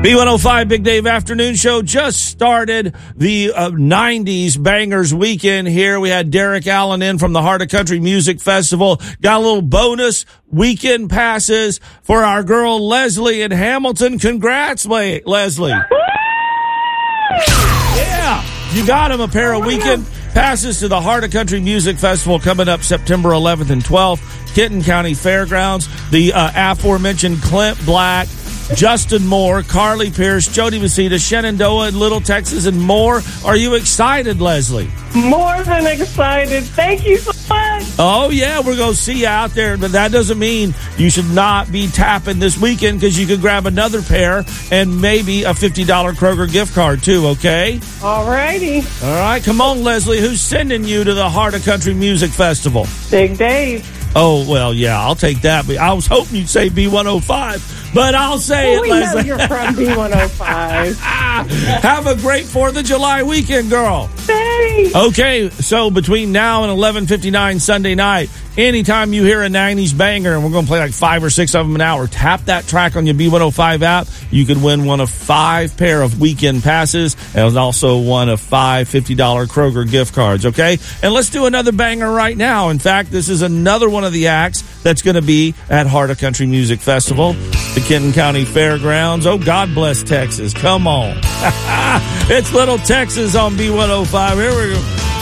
B105 Big Dave Afternoon Show just started the 90s Bangers weekend here. We had Derek Allen in from the Heart of Country Music Festival. Got a little bonus weekend passes for our girl Leslie in Hamilton. Congrats, Leslie. Yeah, you got him a pair of weekend passes to the Heart of Country Music Festival coming up September 11th and 12th, Kenton County Fairgrounds. The aforementioned Clint Black, Justin Moore, Carly Pierce, Jody Vasita, Shenandoah, and Little Texas, and more. Are you excited, Leslie? More than excited. Thank you so much. Oh, yeah, we're going to see you out there. But that doesn't mean you should not be tapping this weekend, because you could grab another pair and maybe a $50 Kroger gift card, too, okay? All righty. All right, come on, Leslie. Who's sending you to the Heart of Country Music Festival? Big Dave. Oh, well, yeah, I'll take that. I was hoping you'd say B105, but I'll say it, Leslie. We know you're from B105. Have a great 4th of July weekend, girl. Thanks. Okay, so between now and 11:59 Sunday night, anytime you hear a 90s banger, and we're going to play like 5 or 6 of them an hour, tap that track on your B105 app. You could win one of 5 pair of weekend passes and also one of 5 $50 Kroger gift cards, okay? And let's do another banger right now. In fact, this is another one of the acts that's going to be at Heart of Country Music Festival, the Kenton County Fairgrounds. Oh, God bless Texas. Come on. It's Little Texas on B105. Here we go.